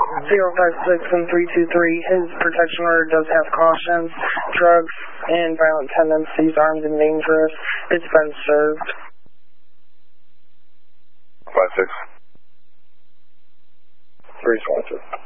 056 and 323, his protection order does have cautions, drugs, and violent tendencies, armed and dangerous. It's been served. 56. 326.